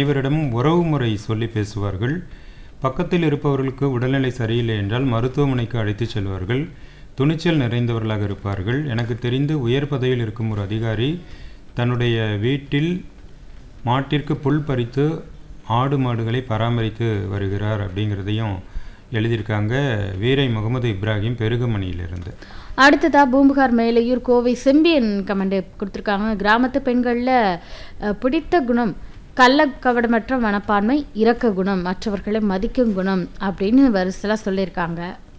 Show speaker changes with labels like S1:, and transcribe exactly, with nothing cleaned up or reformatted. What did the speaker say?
S1: அனைவரிடமும் உறவு முறை சொல்லி பேசுவார்கள். பக்கத்தில் இருப்பவர்களுக்கு உடல்நிலை சரியில்லை என்றால் மருத்துவமனைக்கு அழைத்து செல்வார்கள். துணிச்சல் நிறைந்தவர்களாக இருப்பார்கள். எனக்கு தெரிந்து உயர் பதவியில் இருக்கும் ஒரு அதிகாரி தன்னுடைய வீட்டில் மாட்டிற்கு புல் பறித்து ஆடு மாடுகளை பராமரித்து வருகிறார் அப்படிங்கிறதையும் எழுதியிருக்காங்க வீரை முகமது இப்ராஹிம் பெருகமணியிலிருந்து.
S2: அடுத்ததாக பூம்புகார் மேலையூர் கோவை செம்பியன் கமெண்ட் கொடுத்துருக்காங்க. கிராமத்து பெண்களில் பிடித்த குணம் கள்ள கவடமற்ற மனப்பான்மை, இரக்க குணம், மற்றவர்களை மதிக்கும் குணம் அப்படின்னு வரிசலாக சொல்லியிருக்காங்க.